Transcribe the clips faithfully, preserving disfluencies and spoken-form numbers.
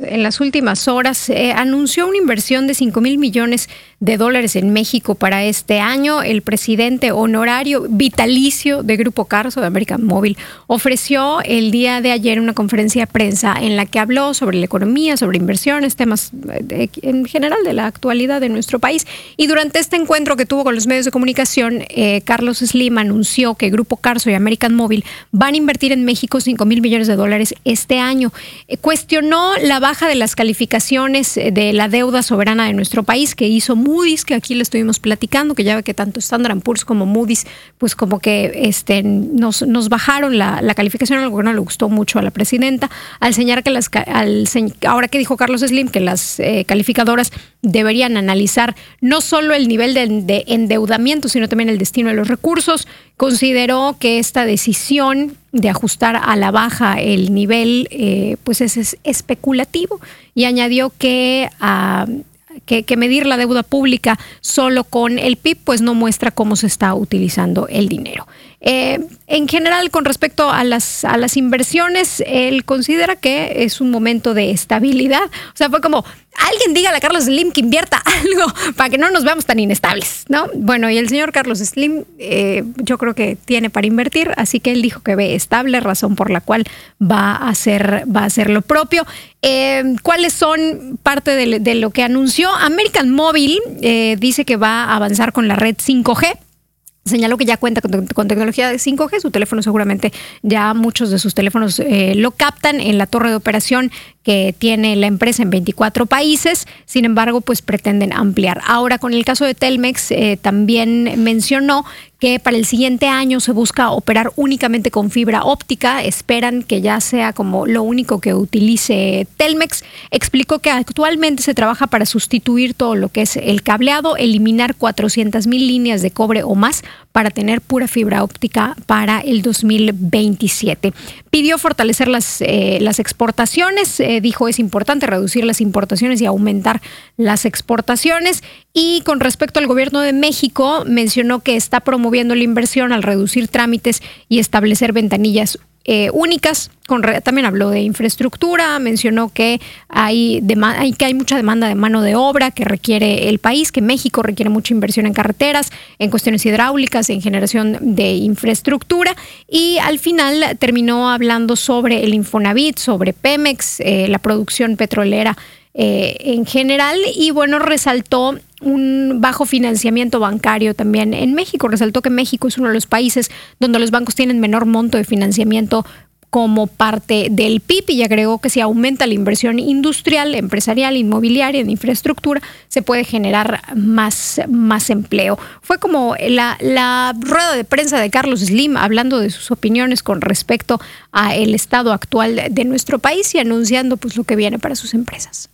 en las últimas horas, eh, anunció una inversión de cinco mil millones de dólares en México para este año. El presidente honorario vitalicio de Grupo Carso, de América Móvil, ofreció el día de ayer una conferencia de prensa en la que habló sobre la economía, sobre inversiones, temas de, en general de la actualidad de nuestro país. Y durante este encuentro que tuvo con los medios de comunicación, eh, Carlos Slim anunció que Grupo Carso y América Móvil van a invertir en México cinco mil millones de dólares este año. Eh, cuestionó la baja de las calificaciones de la deuda soberana de nuestro país que hizo Moody's, que aquí le estuvimos platicando, que ya ve que tanto Standard and Poor's como Moody's, pues como que este, nos, nos bajaron la, la calificación, algo que no le gustó mucho a la presidenta, al señalar que las, al, ahora que dijo Carlos Slim que las eh, calificadoras deberían analizar no solo el nivel de, de endeudamiento, sino también el destino de los recursos. Consideró que esta decisión de ajustar a la baja el nivel eh, pues es, es especulativo, y añadió que, uh, que, que medir la deuda pública solo con el P I B pues no muestra cómo se está utilizando el dinero. Eh, en general, con respecto a las, a las inversiones, él considera que es un momento de estabilidad. O sea, fue como, alguien dígale a Carlos Slim que invierta algo para que no nos veamos tan inestables, ¿no? Bueno, y el señor Carlos Slim eh, yo creo que tiene para invertir, así que él dijo que ve estable, razón por la cual va a hacer, va a hacer lo propio. Eh, ¿Cuáles son parte de, de lo que anunció? American Móvil eh, dice que va a avanzar con la red cinco G. Señaló que ya cuenta con, con tecnología de cinco G. Su teléfono seguramente ya muchos de sus teléfonos eh, lo captan en la torre de operación que tiene la empresa en veinticuatro países. Sin embargo, pues pretenden ampliar. Ahora, con el caso de Telmex, eh, también mencionó que para el siguiente año se busca operar únicamente con fibra óptica. Esperan que ya sea como lo único que utilice Telmex. Explicó que actualmente se trabaja para sustituir todo lo que es el cableado, eliminar cuatrocientas mil líneas de cobre o más para tener pura fibra óptica para el dos mil veintisiete. Pidió fortalecer las, eh, las exportaciones. Eh, dijo es importante reducir las importaciones y aumentar las exportaciones. Y con respecto al gobierno de México, mencionó que está promoviendo la inversión al reducir trámites y establecer ventanillas eh, únicas. Con re, también habló de infraestructura, mencionó que hay, demanda, hay, que hay mucha demanda de mano de obra que requiere el país, que México requiere mucha inversión en carreteras, en cuestiones hidráulicas, en generación de infraestructura. Y al final terminó hablando sobre el Infonavit, sobre Pemex, eh, la producción petrolera Eh, en general, y bueno, resaltó un bajo financiamiento bancario también en México. Resaltó que México es uno de los países donde los bancos tienen menor monto de financiamiento como parte del P I B, y agregó que si aumenta la inversión industrial, empresarial, inmobiliaria, en infraestructura, se puede generar más, más empleo. Fue como la, la rueda de prensa de Carlos Slim hablando de sus opiniones con respecto al estado actual de nuestro país y anunciando pues lo que viene para sus empresas.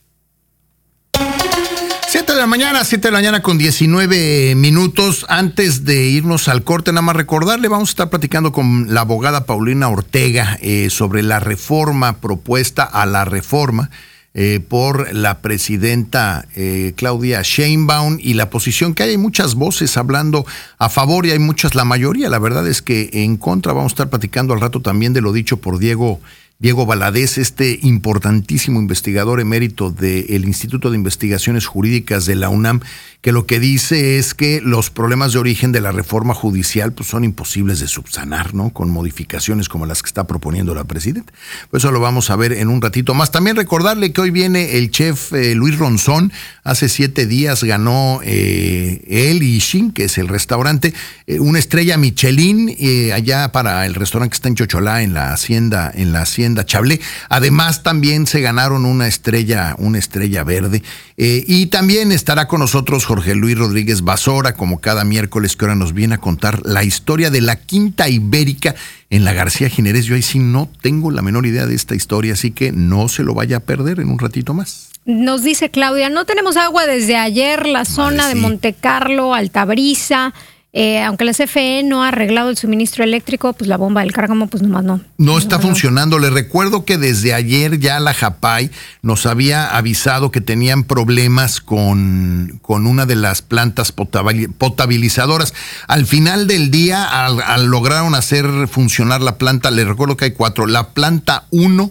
siete de la mañana, siete de la mañana con diecinueve minutos. Antes de irnos al corte, nada más recordarle, vamos a estar platicando con la abogada Paulina Ortega eh, sobre la reforma propuesta a la reforma eh, por la presidenta eh, Claudia Sheinbaum, y la posición que hay. Hay muchas voces hablando a favor y hay muchas, la mayoría, la verdad es que en contra. Vamos a estar platicando al rato también de lo dicho por Diego Diego Valadez, este importantísimo investigador emérito del Instituto de Investigaciones Jurídicas de la UNAM, que lo que dice es que los problemas de origen de la reforma judicial pues son imposibles de subsanar, ¿no? Con modificaciones como las que está proponiendo la presidenta. Pues eso lo vamos a ver en un ratito más. También recordarle que hoy viene el chef eh, Luis Ronzón. Hace siete días ganó eh, él y Shin, que es el restaurante, eh, una estrella Michelin eh, allá para el restaurante que está en Chocholá, en la hacienda, en la hacienda Chablé. Además, también se ganaron una estrella, una estrella verde. Eh, y también estará con nosotros Jorge Luis Rodríguez Basora, como cada miércoles, que ahora nos viene a contar la historia de la Quinta Ibérica en la García Ginerés. Yo ahí sí no tengo la menor idea de esta historia, así que no se lo vaya a perder en un ratito más. Nos dice Claudia, no tenemos agua desde ayer, la zona Vale, de sí. Montecarlo, Altabrisa. Eh, aunque la C F E no ha arreglado el suministro eléctrico, pues la bomba del Cárcamo, pues nomás no. No está funcionando. Le recuerdo que desde ayer ya la Japay nos había avisado que tenían problemas con, con una de las plantas potabilizadoras. Al final del día, al, al lograron hacer funcionar la planta, le recuerdo que hay cuatro. La planta uno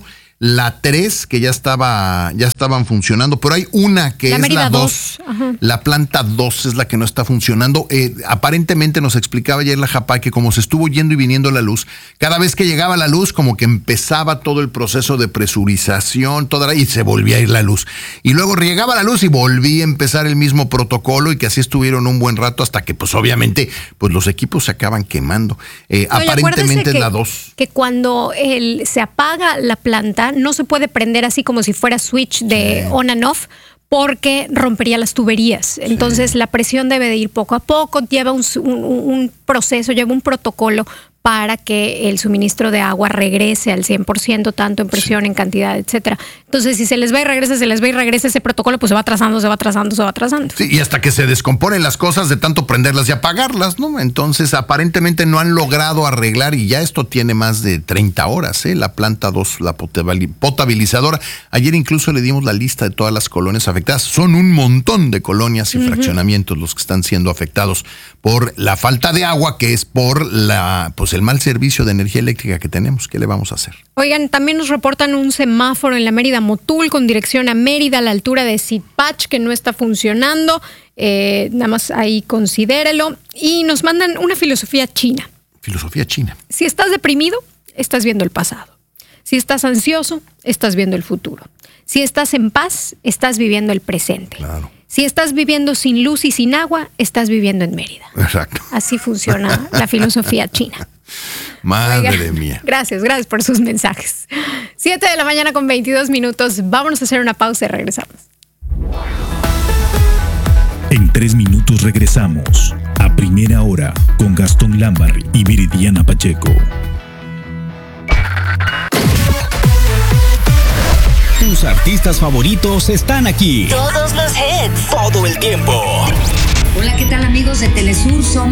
la tres que ya estaba ya estaban funcionando, pero hay una que la es Mérida la dos, la planta dos es la que no está funcionando. Eh, aparentemente nos explicaba ayer la Japay que como se estuvo yendo y viniendo la luz, cada vez que llegaba la luz como que empezaba todo el proceso de presurización, toda, y se volvía a ir la luz. Y luego llegaba la luz y volvía a empezar el mismo protocolo y que así estuvieron un buen rato hasta que pues obviamente pues los equipos se acaban quemando. Eh, Oye, aparentemente que, es la dos. Que cuando el, se apaga la planta no se puede prender así como si fuera switch de sí. on and off, porque rompería las tuberías. Entonces sí. la presión debe de ir poco a poco, lleva un, un, un proceso, lleva un protocolo para que el suministro de agua regrese al cien por ciento, tanto en presión, sí. en cantidad, etcétera. Entonces, si se les va y regresa, se les va y regresa ese protocolo, pues se va atrasando, se va atrasando, se va atrasando. Sí, y hasta que se descomponen las cosas de tanto prenderlas y apagarlas, ¿no? Entonces, aparentemente no han logrado arreglar, y ya esto tiene más de treinta horas, ¿eh? La planta dos, la potabilizadora. Ayer incluso le dimos la lista de todas las colonias afectadas. Son un montón de colonias y uh-huh. fraccionamientos los que están siendo afectados por la falta de agua, que es por la, pues, el mal servicio de energía eléctrica que tenemos. ¿Qué le vamos a hacer? Oigan, también nos reportan un semáforo en la Mérida Motul con dirección a Mérida a la altura de Sitpach que no está funcionando. Eh, nada más ahí considérelo. Y nos mandan una filosofía china. Filosofía china. Si estás deprimido, estás viendo el pasado. Si estás ansioso, estás viendo el futuro. Si estás en paz, estás viviendo el presente. Claro. Si estás viviendo sin luz y sin agua, estás viviendo en Mérida. Exacto. Así funciona la filosofía china. Madre Oiga, mía. Gracias, gracias por sus mensajes. Siete de la mañana con veintidós minutos. Vámonos a hacer una pausa y regresamos. En tres minutos regresamos a Primera Hora con Gastón Lambarri y Viridiana Pacheco. Tus artistas favoritos están aquí. Todos los hits. Todo el tiempo. Hola, ¿qué tal amigos de Telesur? Somos